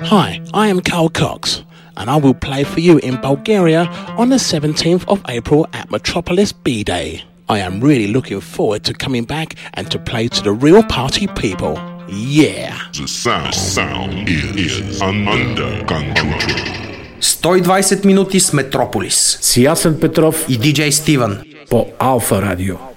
Hi, I am Carl Cox, and I will play for you in Bulgaria on the 17th of April at Metropolis B-Day. I am really looking forward to coming back and to play to the real party people. Yeah! The sound is under control. 120 минути с Метрополис. С Ясен Петров и диджей Стивън по Алфа Радио.